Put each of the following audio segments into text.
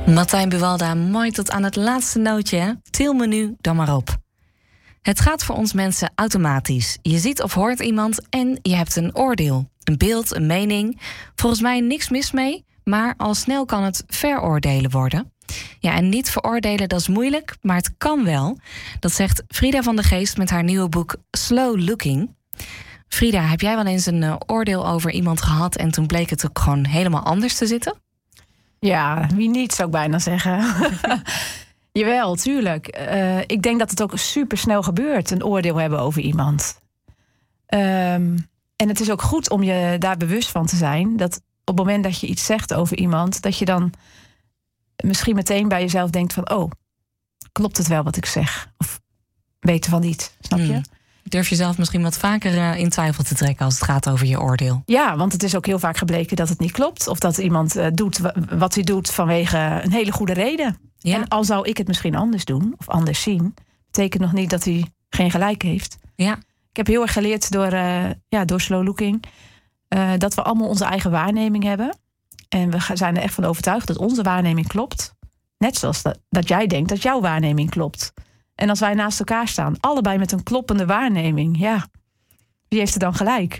Martijn Buwalda, mooi tot aan het laatste nootje, hè? Til me nu dan maar op. Het gaat voor ons mensen automatisch. Je ziet of hoort iemand en je hebt een oordeel. Een beeld, een mening. Volgens mij niks mis mee, maar al snel kan het veroordelen worden. Ja, en niet veroordelen, dat is moeilijk, maar het kan wel. Dat zegt Frida van der Geest met haar nieuwe boek Slow Looking. Frida, heb jij wel eens een oordeel over iemand gehad en toen bleek het ook gewoon helemaal anders te zitten? Ja, wie niet, zou ik bijna zeggen. Jawel, tuurlijk. Ik denk dat het ook super snel gebeurt, een oordeel hebben over iemand. En het is ook goed om je daar bewust van te zijn, dat op het moment dat je iets zegt over iemand, dat je dan misschien meteen bij jezelf denkt van, oh, klopt het wel wat ik zeg? Of beter van niet, snap je? Durf je zelf misschien wat vaker in twijfel te trekken als het gaat over je oordeel? Ja, want het is ook heel vaak gebleken dat het niet klopt. Of dat iemand doet wat hij doet vanwege een hele goede reden. Ja. En al zou ik het misschien anders doen of anders zien, betekent nog niet dat hij geen gelijk heeft. Ja. Ik heb heel erg geleerd door Slow Looking dat we allemaal onze eigen waarneming hebben. En we zijn er echt van overtuigd dat onze waarneming klopt. Net zoals dat jij denkt dat jouw waarneming klopt. En als wij naast elkaar staan, allebei met een kloppende waarneming, ja, wie heeft er dan gelijk?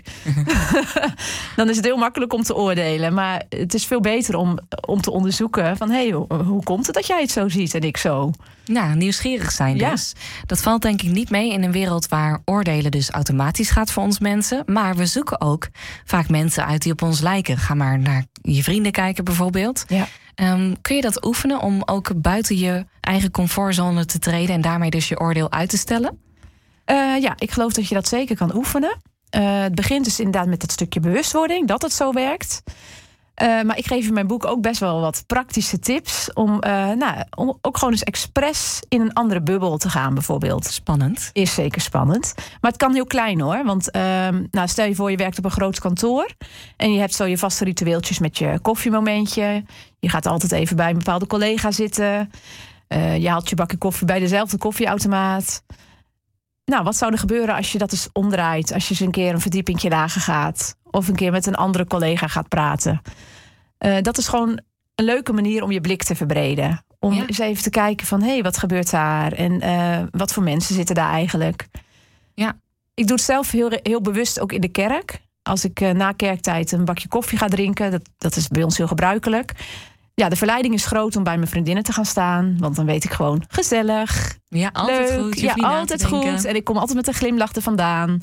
Dan is het heel makkelijk om te oordelen. Maar het is veel beter om te onderzoeken van, hey, hoe komt het dat jij het zo ziet en ik zo? Nou, nieuwsgierig zijn dus. Ja. Dat valt denk ik niet mee in een wereld waar oordelen dus automatisch gaat voor ons mensen. Maar we zoeken ook vaak mensen uit die op ons lijken. Ga maar naar je vrienden kijken bijvoorbeeld. Ja. Kun je dat oefenen om ook buiten je eigen comfortzone te treden en daarmee dus je oordeel uit te stellen? Ja, ik geloof dat je dat zeker kan oefenen. Het begint dus inderdaad met dat stukje bewustwording, dat het zo werkt. Maar ik geef in mijn boek ook best wel wat praktische tips om ook gewoon eens expres in een andere bubbel te gaan bijvoorbeeld. Spannend. Is zeker spannend. Maar het kan heel klein hoor. Want stel je voor je werkt op een groot kantoor en je hebt zo je vaste ritueeltjes met je koffiemomentje. Je gaat altijd even bij een bepaalde collega zitten. Je haalt je bakje koffie bij dezelfde koffieautomaat. Nou, wat zou er gebeuren als je dat eens omdraait? Als je eens een keer een verdiepingje lager gaat. Of een keer met een andere collega gaat praten. Dat is gewoon een leuke manier om je blik te verbreden. Om eens even te kijken van, hé, wat gebeurt daar? En wat voor mensen zitten daar eigenlijk? Ja. Ik doe het zelf heel bewust ook in de kerk. Als ik na kerktijd een bakje koffie ga drinken. Dat is bij ons heel gebruikelijk. Ja, de verleiding is groot om bij mijn vriendinnen te gaan staan. Want dan weet ik gewoon, gezellig. Ja, altijd leuk, goed. Ja, altijd goed. En ik kom altijd met een glimlach er vandaan.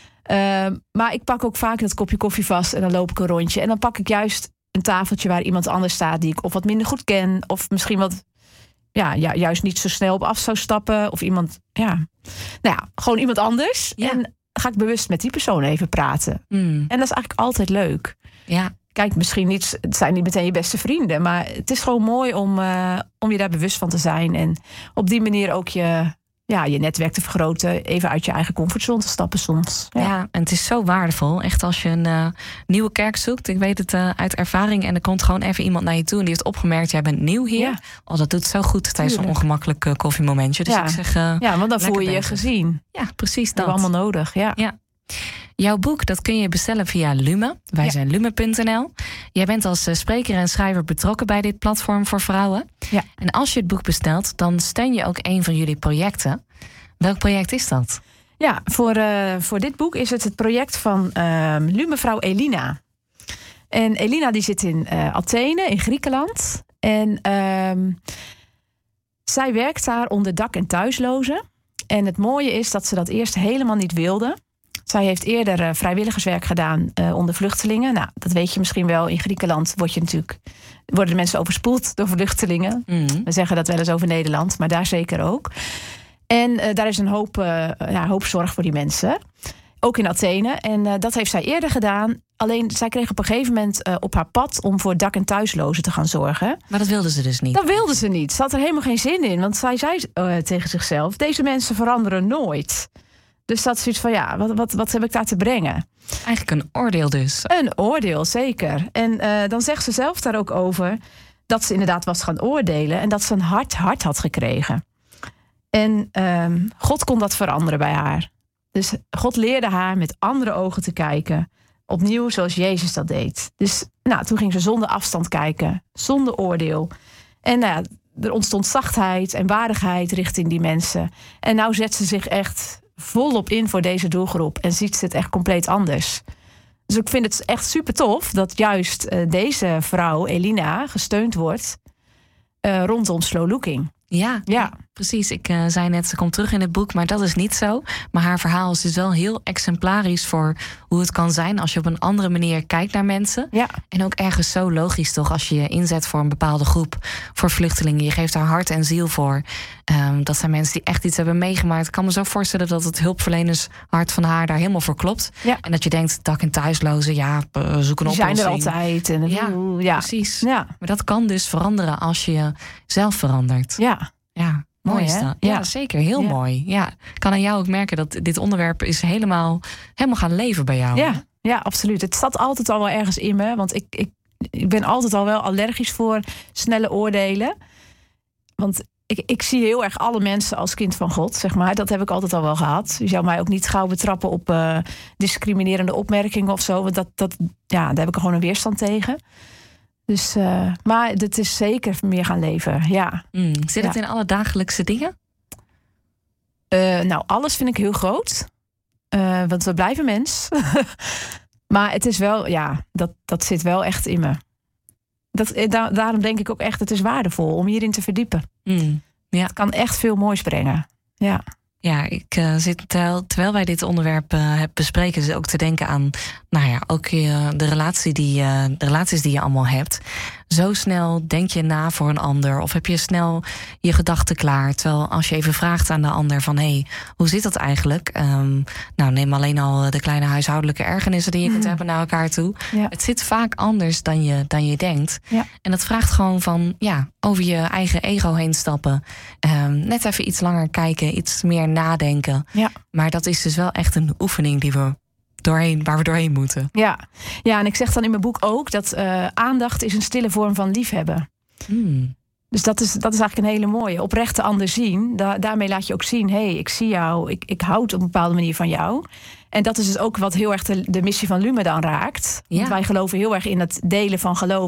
Maar ik pak ook vaak dat kopje koffie vast en dan loop ik een rondje. En dan pak ik juist een tafeltje waar iemand anders staat die ik of wat minder goed ken. Of misschien wat, juist niet zo snel op af zou stappen. Of iemand, gewoon iemand anders. Ja. En ga ik bewust met die persoon even praten. En dat is eigenlijk altijd leuk. Ja. Kijk, misschien niet, het zijn niet meteen je beste vrienden, maar het is gewoon mooi om je daar bewust van te zijn. En op die manier ook je netwerk te vergroten. Even uit je eigen comfortzone te stappen soms. Ja, en het is zo waardevol. Echt als je een nieuwe kerk zoekt. Ik weet het uit ervaring. En er komt gewoon even iemand naar je toe en die heeft opgemerkt, jij bent nieuw hier. Ja. Oh, dat doet zo goed tijdens zo'n ongemakkelijk koffiemomentje. Dus ik zeg, want dan voel je je gezien. Ja, precies dat. Dat hebben we allemaal nodig, ja. Jouw boek, dat kun je bestellen via Lume. Wij zijn lume.nl. Jij bent als spreker en schrijver betrokken bij dit platform voor vrouwen. Ja. En als je het boek bestelt, dan steun je ook een van jullie projecten. Welk project is dat? Ja, voor dit boek is het project van Lumevrouw Elina. En Elina die zit in Athene, in Griekenland. En zij werkt daar onder dak- en thuislozen. En het mooie is dat ze dat eerst helemaal niet wilde. Zij heeft eerder vrijwilligerswerk gedaan onder vluchtelingen. Nou, dat weet je misschien wel. In Griekenland worden de mensen overspoeld door vluchtelingen. We zeggen dat wel eens over Nederland, maar daar zeker ook. En daar is een hoop zorg voor die mensen. Ook in Athene. En dat heeft zij eerder gedaan. Alleen, zij kreeg op een gegeven moment op haar pad om voor dak- en thuislozen te gaan zorgen. Maar dat wilde ze dus niet? Dat wilde ze niet. Ze had er helemaal geen zin in. Want zij zei tegen zichzelf, deze mensen veranderen nooit. Dus dat is zoiets van, wat heb ik daar te brengen? Eigenlijk een oordeel dus. Een oordeel, zeker. En dan zegt ze zelf daar ook over dat ze inderdaad was gaan oordelen en dat ze een hard hart had gekregen. En God kon dat veranderen bij haar. Dus God leerde haar met andere ogen te kijken. Opnieuw zoals Jezus dat deed. Dus toen ging ze zonder afstand kijken, zonder oordeel. En er ontstond zachtheid en waardigheid richting die mensen. En nou zet ze zich echt volop in voor deze doelgroep. En ziet ze het echt compleet anders. Dus ik vind het echt super tof dat juist deze vrouw, Elina, gesteund wordt rondom slow looking. Ja, precies. Ik zei net, ze komt terug in het boek, maar dat is niet zo. Maar haar verhaal is dus wel heel exemplarisch voor hoe het kan zijn als je op een andere manier kijkt naar mensen. Ja. En ook ergens zo logisch toch, als je je inzet voor een bepaalde groep, voor vluchtelingen. Je geeft daar hart en ziel voor. Dat zijn mensen die echt iets hebben meegemaakt. Ik kan me zo voorstellen dat het hulpverlenershart van haar daar helemaal voor klopt. Ja. En dat je denkt, dak- en thuislozen, zoek een oplossing. Die zijn er altijd. En precies. Ja. Maar dat kan dus veranderen als je zelf verandert. Ja, mooi is dat. Ja, zeker. Heel mooi. Ja, ik kan aan jou ook merken dat dit onderwerp is helemaal gaan leven bij jou. Ja, absoluut. Het zat altijd al wel ergens in me. Want ik ben altijd al wel allergisch voor snelle oordelen. Want ik zie heel erg alle mensen als kind van God, zeg maar. Dat heb ik altijd al wel gehad. Je zou mij ook niet gauw betrappen op discriminerende opmerkingen of zo. Want daar heb ik gewoon een weerstand tegen. Dus, maar het is zeker meer gaan leven, ja. Zit het in alle dagelijkse dingen? Alles vind ik heel groot. Want we blijven mens. Maar het is wel, dat zit wel echt in me. Daarom denk ik ook echt, het is waardevol om hierin te verdiepen. Het kan echt veel moois brengen. Ja, ik zit terwijl wij dit onderwerp bespreken, dus ook te denken aan, ook de relaties die je allemaal hebt. Zo snel denk je na voor een ander, of heb je snel je gedachten klaar. Terwijl als je even vraagt aan de ander van, hoe zit dat eigenlijk? Neem alleen al de kleine huishoudelijke ergernissen die je kunt hebben naar elkaar toe. Ja. Het zit vaak anders dan je denkt. Ja. En dat vraagt gewoon van, over je eigen ego heen stappen. Net even iets langer kijken, iets meer nadenken. Ja. Maar dat is dus wel echt een oefening waar we doorheen moeten. Ja, en ik zeg dan in mijn boek ook dat aandacht is een stille vorm van liefhebben. Dus dat is eigenlijk een hele mooie. Oprecht de ander zien. Daarmee laat je ook zien, ik zie jou, ik houd op een bepaalde manier van jou. En dat is dus ook wat heel erg de missie van Lume dan raakt. Want wij geloven heel erg in het delen van geloof